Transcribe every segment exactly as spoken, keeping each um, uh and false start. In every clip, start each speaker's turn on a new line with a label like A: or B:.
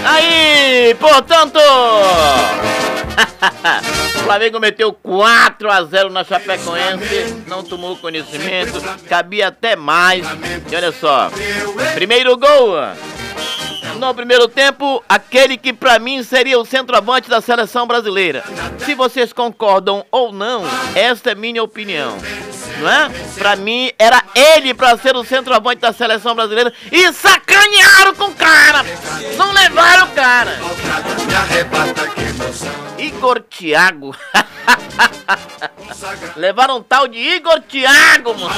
A: Aí, portanto, o Flamengo meteu quatro a zero na Chapecoense, não tomou conhecimento, cabia até mais. E olha só, primeiro gol no primeiro tempo, aquele que pra mim seria o centroavante da seleção brasileira. Se vocês concordam ou não, esta é minha opinião, não é? Pra mim, era ele pra ser o centroavante da seleção brasileira e sacanearam com o cara, não levaram o cara. Igor Thiago. Levaram um tal de Igor Thiago, mano.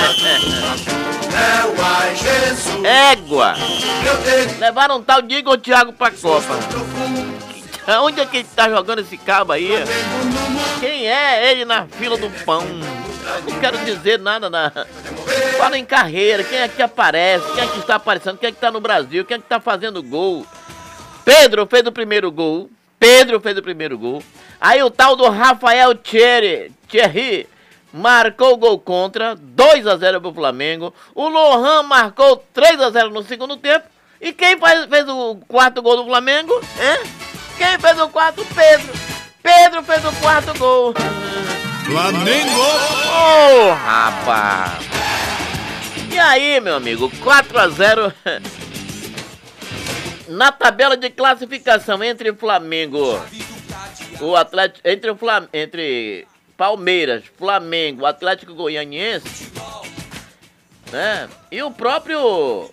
A: Égua. Levaram um tal de Igor Thiago pra Copa. Onde é que ele tá jogando esse cabo aí? Quem é ele na fila do pão? Eu não quero dizer nada na... Fala em carreira, quem é que aparece? Quem é que está aparecendo? Quem é que tá no Brasil? Quem é que tá fazendo gol? Pedro fez o primeiro gol. Pedro fez o primeiro gol. Aí o tal do Rafael Thierry, Thierry marcou o gol contra, dois a zero pro Flamengo. O Lohan marcou três a zero no segundo tempo. E quem faz, fez o quarto gol do Flamengo? Hein? Quem fez o quarto? Pedro. Pedro fez o quarto gol.
B: Flamengo!
A: Ô, oh, rapaz! E aí, meu amigo, quatro a zero na tabela de classificação entre Flamengo, o Atlético, entre o Flam, entre Palmeiras, Flamengo, Atlético Goianiense, né? E o próprio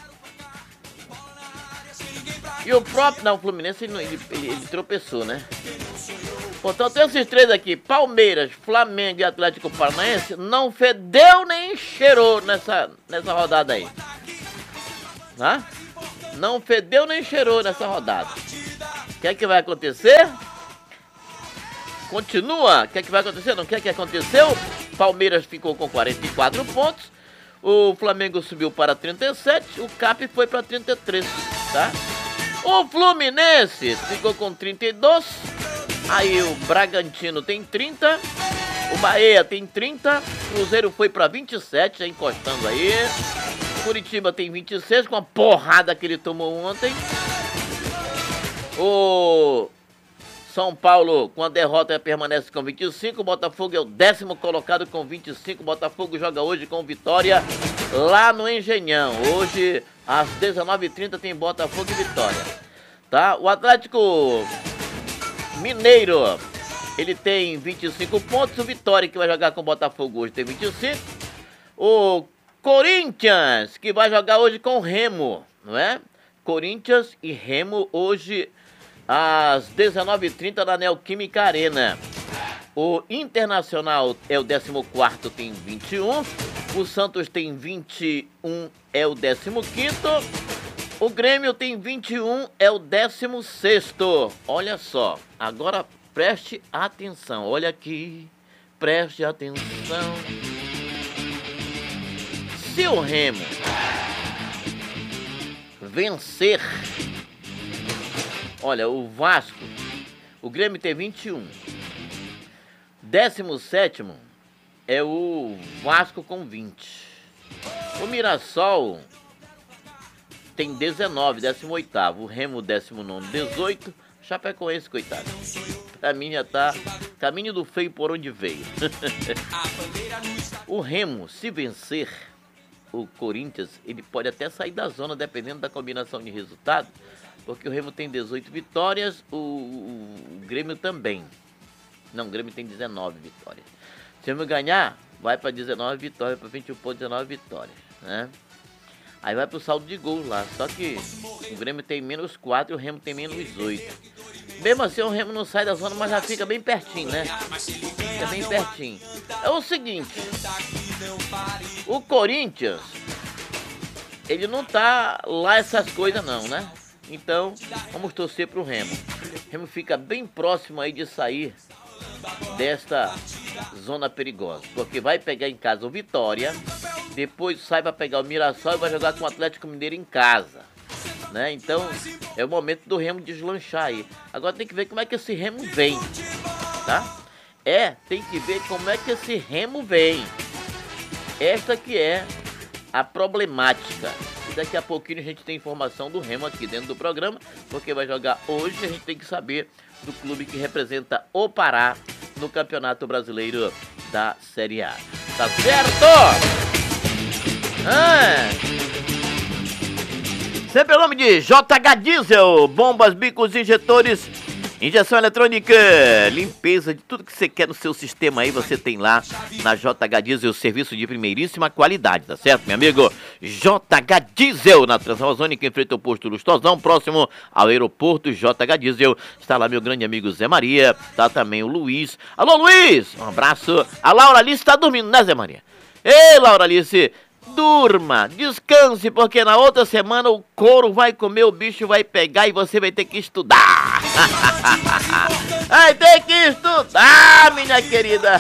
A: E o próprio, não, o Fluminense ele, ele, ele tropeçou, né? Portanto, esses três aqui, Palmeiras, Flamengo e Atlético Paranaense, não fedeu nem cheirou nessa, nessa rodada aí. Tá? Não fedeu nem cheirou nessa rodada. O que é que vai acontecer? Continua. O que é que vai acontecer? Não, o que é que aconteceu? Palmeiras ficou com quarenta e quatro pontos. O Flamengo subiu para trinta e sete. O Cap foi para trinta e três, tá? O Fluminense ficou com trinta e dois. Aí o Bragantino tem trinta, o Bahia tem trinta, o Cruzeiro foi pra vinte e sete, já encostando aí. Curitiba tem vinte e seis, com a porrada que ele tomou ontem. O São Paulo, com a derrota, permanece com vinte e cinco. O Botafogo é o décimo colocado com vinte e cinco. O Botafogo joga hoje com Vitória lá no Engenhão. Hoje, às dezenove e trinta, tem Botafogo e Vitória. Tá? O Atlético Mineiro, ele tem vinte e cinco pontos. O Vitória, que vai jogar com o Botafogo hoje, tem vinte e cinco. O Corinthians, que vai jogar hoje com o Remo, não é? Corinthians e Remo hoje às dezenove e trinta na Neoquímica Arena. O Internacional é o décimo quarto, tem vinte e um. O Santos tem vinte e um, é o décimo quinto. O Grêmio tem vinte e um, é o décimo sexto. Olha só, agora preste atenção. Olha aqui, preste atenção. Se o Remo vencer, olha, o Vasco, o Grêmio tem vinte e um. décimo sétimo é o Vasco com vinte. O Mirassol tem dezenove, décimo oitavo. O Remo, décimo nono, dezoito. Chapecoense, coitado. Pra mim já tá caminho do feio por onde veio. O Remo, se vencer o Corinthians, ele pode até sair da zona, dependendo da combinação de resultado, porque o Remo tem dezoito vitórias, o, o, o Grêmio também. Não, o Grêmio tem dezenove vitórias. Se o Remo ganhar, vai para dezenove vitórias, para vinte e um pontos, dezenove vitórias, né? Aí vai pro saldo de gols lá, só que o Grêmio tem menos quatro e o Remo tem menos oito. Mesmo assim, o Remo não sai da zona, mas já fica bem pertinho, né? Fica bem pertinho. É o seguinte, o Corinthians, ele não tá lá essas coisas não, né? Então, vamos torcer pro Remo. O Remo fica bem próximo aí de sair desta zona perigosa, porque vai pegar em casa o Vitória, depois sai para pegar o Mirassol e vai jogar com o Atlético Mineiro em casa, né? Então é o momento do Remo deslanchar aí. Agora tem que ver como é que esse Remo vem, tá? É, tem que ver como é que esse Remo vem. Esta que é a problemática. daqui a pouquinho a gente tem informação do Remo aqui dentro do programa, porque vai jogar hoje, a gente tem que saber do clube que representa o Pará no Campeonato Brasileiro da Série A. Tá certo? Ah. Sempre o nome de J H Diesel, bombas, bicos, injetores, injeção eletrônica, limpeza de tudo que você quer no seu sistema aí, você tem lá na J H Diesel, serviço de primeiríssima qualidade, tá certo, meu amigo? J H Diesel, na Transamazônica, em frente ao posto Lustosão, próximo ao aeroporto J H Diesel. Está lá meu grande amigo Zé Maria, tá também o Luiz. Alô, Luiz, um abraço. A Laura Alice tá dormindo, né, Zé Maria? Ei, Laura Alice, durma, descanse, porque na outra semana o couro vai comer, o bicho vai pegar e você vai ter que estudar. Vai ter que estudar, minha querida.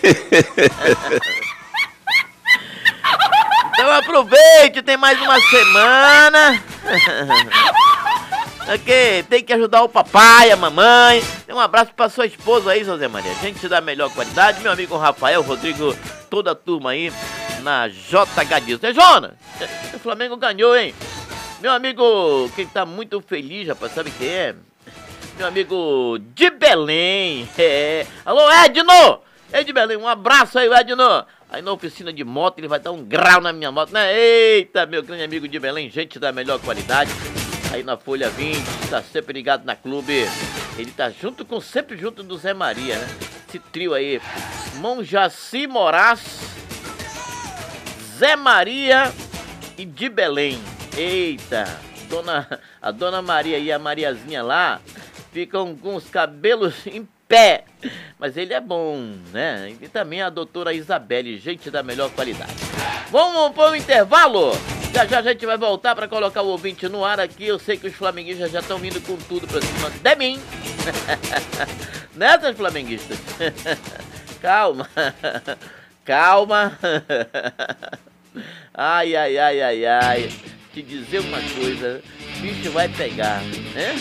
A: Então aproveite, tem mais uma semana. Ok, tem que ajudar o papai, a mamãe. Um abraço pra sua esposa aí, José Maria. Gente da melhor qualidade, meu amigo Rafael, Rodrigo, toda a turma aí na J H Diesel. É, Jonas, o Flamengo ganhou, hein? Meu amigo, quem tá muito feliz, rapaz, sabe quem é? Meu amigo de Belém. É. Alô, Edno! Ei, de Belém, um abraço aí, Edno. Aí na oficina de moto, ele vai dar um grau na minha moto, né? Eita, meu grande amigo de Belém, gente da melhor qualidade. Aí na Folha vinte, tá sempre ligado na clube. Ele tá junto com, sempre junto do Zé Maria, né? Esse trio aí, Monjaci Moraes, Zé Maria e de Belém. Eita, dona, a Dona Maria e a Mariazinha lá ficam com os cabelos em pé. Mas ele é bom, né? E também a doutora Isabelle, gente da melhor qualidade. Vamos para o intervalo? Já já a gente vai voltar para colocar o ouvinte no ar aqui. Eu sei que os flamenguistas já estão vindo com tudo para cima de mim. Nessas flamenguistas. Calma. Calma. Ai, ai, ai, ai, ai. Te dizer uma coisa, o bicho vai pegar, né?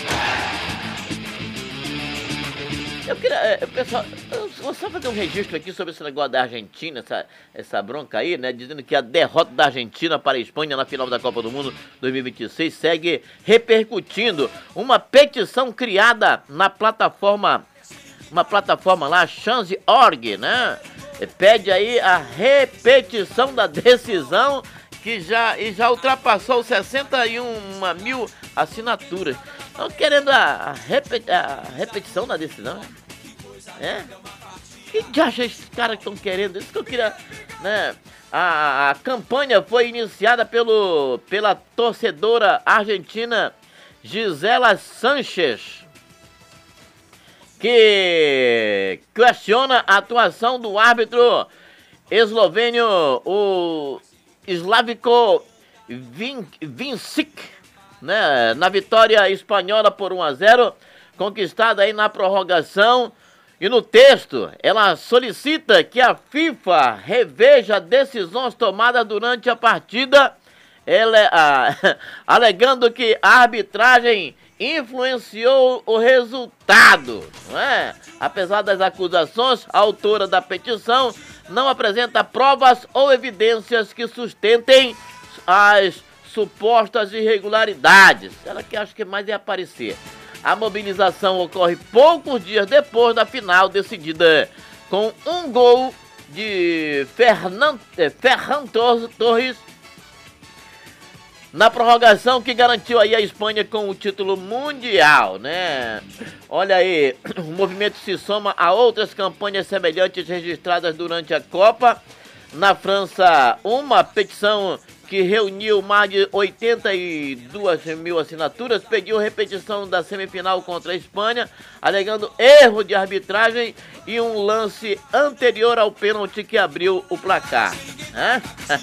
A: Eu queria, pessoal, eu vou só fazer um registro aqui sobre esse negócio da Argentina, essa, essa bronca aí, né? Dizendo que a derrota da Argentina para a Espanha na final da Copa do Mundo dois mil e vinte e seis segue repercutindo. Uma petição criada na plataforma, uma plataforma lá, chance ponto org, né? Pede aí a repetição da decisão que já, e já ultrapassou sessenta e um mil assinaturas. Estão querendo a, a, repeti, a repetição da decisão, né? Que diacho esses caras estão querendo? Isso que eu queria, né? A, a campanha foi iniciada pelo, pela torcedora argentina Gisela Sánchez, que questiona a atuação do árbitro eslovênio, o Slavko Vincic, né, na vitória espanhola por um a zero, conquistada aí na prorrogação. E no texto, ela solicita que a FIFA reveja decisões tomadas durante a partida, ela, a, alegando que a arbitragem influenciou o resultado, não é? Apesar das acusações, a autora da petição não apresenta provas ou evidências que sustentem as supostas irregularidades. Ela que acha que mais é aparecer. A mobilização ocorre poucos dias depois da final, decidida com um gol de Fernan, Ferran Torres na prorrogação, que garantiu aí a Espanha com o título mundial, né? Olha aí, o movimento se soma a outras campanhas semelhantes registradas durante a Copa. Na França, uma petição que reuniu mais de oitenta e duas mil assinaturas pediu repetição da semifinal contra a Espanha, alegando erro de arbitragem e um lance anterior ao pênalti que abriu o placar. Hã?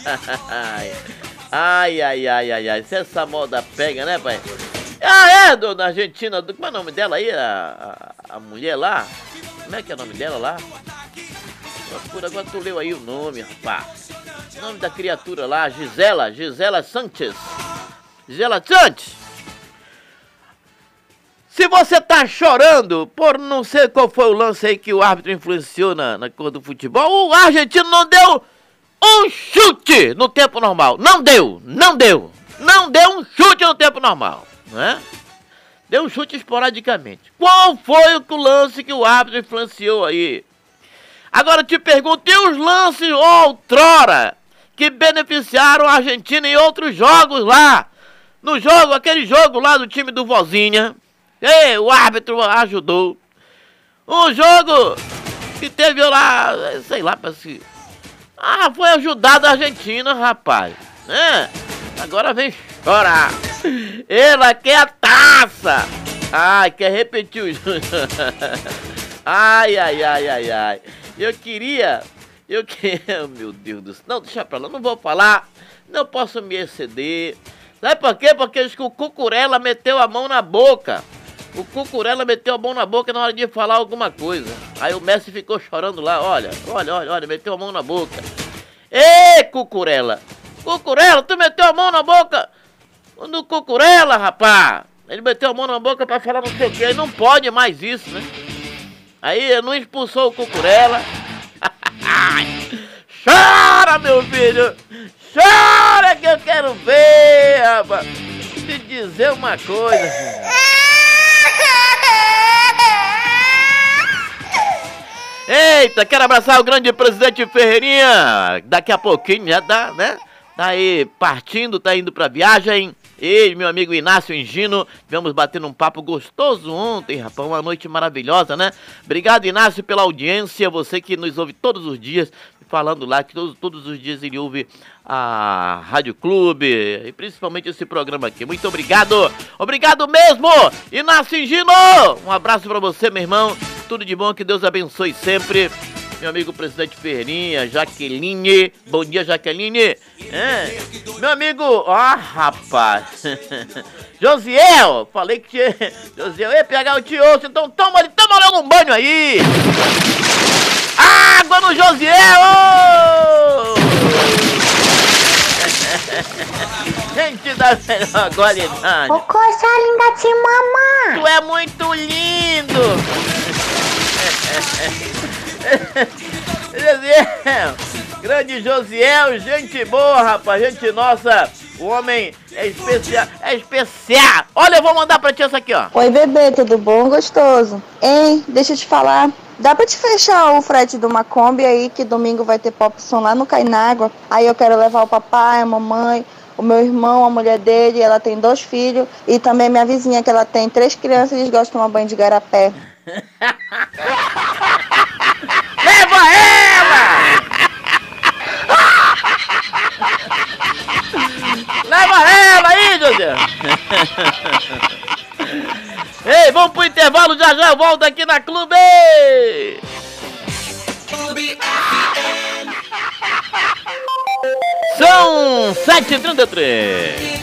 A: Ai, ai, ai, ai, ai, se essa moda pega, né, pai? Ah, é, dona Argentina, do, como é o nome dela aí, a, a, a mulher lá? Como é que é o nome dela lá? Por agora tu leu aí o nome, rapaz. O nome da criatura lá, Gisela, Gisela Sánchez. Gisela Sánchez. Se você tá chorando por não sei qual foi o lance aí que o árbitro influenciou na, na cor do futebol, o argentino não deu um chute no tempo normal. Não deu, não deu. não deu um chute no tempo normal, né? Deu um chute esporadicamente. Qual foi o lance que o árbitro influenciou aí? Agora te pergunto, e os lances outrora que beneficiaram a Argentina em outros jogos lá? No jogo, aquele jogo lá do time do Vozinha, ei, o árbitro ajudou. Um jogo que teve lá, sei lá, parece... Ah, foi ajudado a Argentina, rapaz, né? Agora vem chorar. Ela quer a taça. Ai, quer repetir o jogo. Ai, ai, ai, ai, ai. Eu queria... Eu queria... Meu Deus do céu. Não, deixa pra lá, não vou falar. Não posso me exceder. Sabe por quê? Porque acho que o Cucurella meteu a mão na boca. O Cucurella meteu a mão na boca na hora de falar alguma coisa. Aí o Messi ficou chorando lá. Olha, olha, olha, olha, meteu a mão na boca. Ê, Cucurella! Cucurella, tu meteu a mão na boca no Cucurella, rapaz! Ele meteu a mão na boca pra falar não sei o que. Aí não pode mais isso, né? Aí não expulsou o Cucurella. Chora, meu filho! Chora que eu quero ver, rapaz! Te dizer uma coisa. Eita, quero abraçar o grande presidente Ferreirinha. Daqui a pouquinho já dá, né? Tá aí partindo, tá indo pra viagem. Ele, meu amigo Inácio Engino, vamos bater um papo gostoso ontem, rapaz, uma noite maravilhosa, né? Obrigado, Inácio, pela audiência, você que nos ouve todos os dias, falando lá que todos, todos os dias ele ouve a Rádio Clube, e principalmente esse programa aqui. Muito obrigado, obrigado mesmo, Inácio Engino! Um abraço pra você, meu irmão, tudo de bom, que Deus abençoe sempre. Meu amigo presidente Ferreirinha, Jaqueline, bom dia, Jaqueline. É. Meu amigo, ó, oh, rapaz, Josiel, falei que tinha, Josiel ia pegar o tio, então toma, toma logo um banho aí. Água no Josiel! Oh! Gente da melhor qualidade.
C: Ô, coisa linda de mamãe.
A: Tu é muito lindo. Josiel, grande Josiel, gente boa, rapaz, gente nossa, o homem é especial, é especial. Olha, eu vou mandar pra ti essa aqui, ó.
D: Oi, bebê, tudo bom? Gostoso? Hein, deixa eu te falar, dá pra te fechar o frete de uma Kombi aí, que domingo vai ter Popson lá no Cainágua. Aí eu quero levar o papai, a mamãe, o meu irmão, a mulher dele, ela tem dois filhos, e também minha vizinha, que ela tem três crianças e eles gostam de tomar banho de garapé.
A: Leva ela! Leva ela aí, José! Ei, vamos pro intervalo, já já eu volto aqui na Clube! Clube São sete e trinta e três.